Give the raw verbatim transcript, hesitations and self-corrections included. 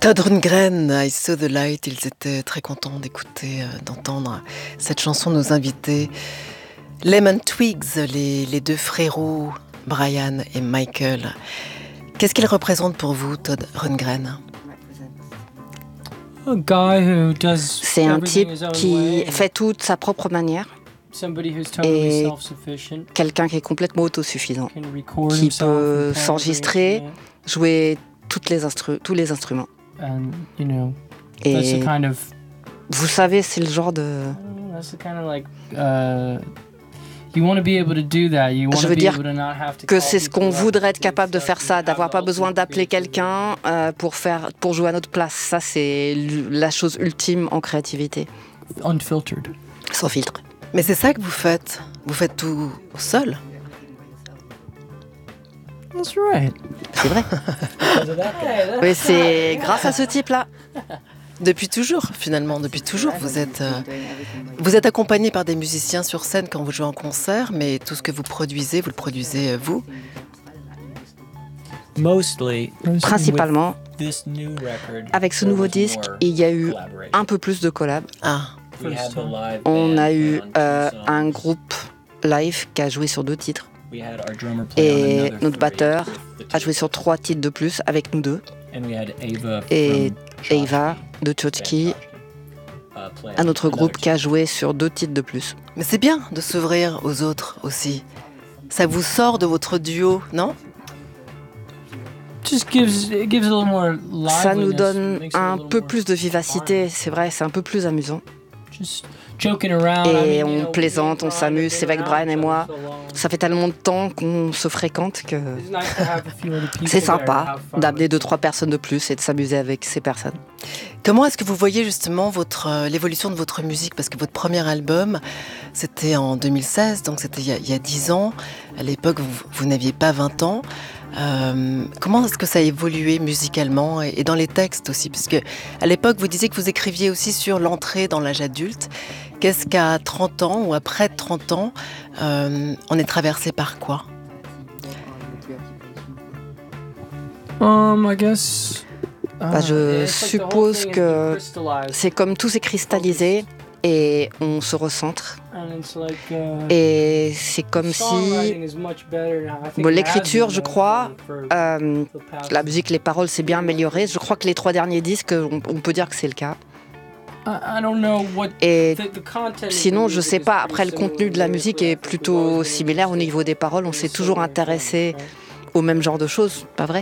Todd Rundgren, I Saw the Light, ils étaient très contents d'écouter, euh, d'entendre cette chanson de nos invités. Lemon Twigs, les, les deux frérots, Brian et Michael. Qu'est-ce qu'ils représentent pour vous, Todd Rundgren? C'est un type qui fait tout de sa propre manière et quelqu'un qui est complètement autosuffisant, qui peut s'enregistrer, jouer toutes les instru- tous les instruments. Et vous savez, c'est le genre de... Je veux dire que c'est ce qu'on voudrait être capable de faire ça, d'avoir pas besoin d'appeler quelqu'un euh, pour faire, pour jouer à notre place. Ça, c'est la chose ultime en créativité. Unfiltered. Sans filtre. Mais c'est ça que vous faites. Vous faites tout seul. That's right. C'est vrai. Oui, c'est grâce à ce type-là. Depuis toujours, finalement, depuis toujours, vous êtes, euh, vous êtes accompagné par des musiciens sur scène quand vous jouez en concert, mais tout ce que vous produisez, vous le produisez euh, vous. Principalement, avec ce nouveau disque, il y a eu un peu plus de collabs. Ah. On a eu euh, un groupe live qui a joué sur deux titres. Et notre batteur a joué sur trois titres de plus avec nous deux. Et Ava de Chotki, un autre groupe qui a joué sur deux titres de plus. Mais c'est bien de s'ouvrir aux autres aussi. Ça vous sort de votre duo, non? Ça nous donne un peu plus de vivacité, c'est vrai, c'est un peu plus amusant. Et on plaisante, on s'amuse, c'est avec Brian et moi. Ça fait tellement de temps qu'on se fréquente que c'est sympa d'amener deux, trois personnes de plus et de s'amuser avec ces personnes. Comment est-ce que vous voyez justement votre, euh, l'évolution de votre musique? Parce que votre premier album, c'était en deux mille seize, donc c'était il y a, il y a dix ans. À l'époque, vous, vous n'aviez pas vingt ans. Euh, comment est-ce que ça a évolué musicalement et, et dans les textes aussi? Parce que à l'époque, vous disiez que vous écriviez aussi sur l'entrée dans l'âge adulte. Qu'est-ce qu'à trente ans ou après trente ans, euh, on est traversé par quoi? Um, I guess, uh, bah, je suppose que c'est comme tout s'est cristallisé et on se recentre. Et c'est comme si... Bon, l'écriture, je crois, euh, la musique, les paroles, c'est bien amélioré. Je crois que les trois derniers disques, on, on peut dire que c'est le cas. Et sinon, je sais pas, après le contenu de la musique est plutôt similaire au niveau des paroles. On s'est toujours intéressé au même genre de choses, pas vrai?